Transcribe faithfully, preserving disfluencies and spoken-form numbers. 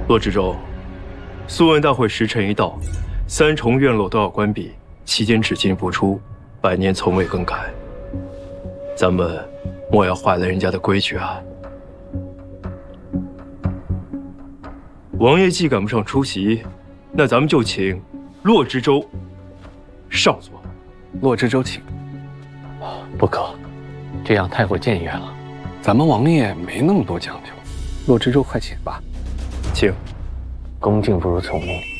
骆知州，素问大会时辰一到，三重院落都要关闭，期间只进不出，百年从未更改。咱们莫要坏了人家的规矩啊！王爷既赶不上出席，那咱们就请骆知州上座。 骆知州请。 不可，这样太过僭越了。 咱们王爷没那么多讲究，骆知州快请吧。 请。 恭敬不如从命。